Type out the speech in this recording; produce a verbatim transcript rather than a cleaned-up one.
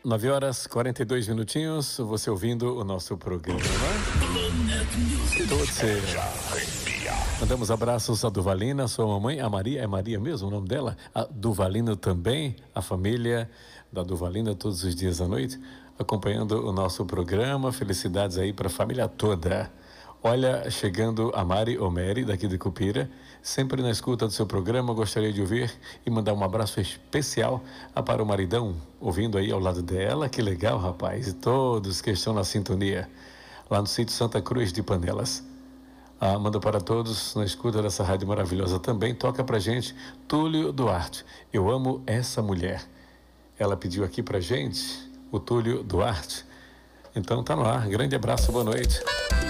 nove horas, quarenta e dois minutinhos, você ouvindo o nosso programa. Você. Mandamos abraços a Duvalina, sua mamãe, a Maria, é Maria mesmo o nome dela? A Duvalina também, a família da Duvalina todos os dias à noite, acompanhando o nosso programa. Felicidades aí para a família toda. Olha, chegando a Mari Omeri, daqui de Cupira, sempre na escuta do seu programa. Gostaria de ouvir e mandar um abraço especial para o maridão, ouvindo aí ao lado dela. Que legal, rapaz, e todos que estão na sintonia, lá no sítio Santa Cruz de Panelas. Ah, manda para todos na escuta dessa rádio maravilhosa também. Toca pra gente Túlio Duarte, Eu Amo Essa Mulher. Ela pediu aqui pra gente, o Túlio Duarte. Então tá no ar, grande abraço, boa noite.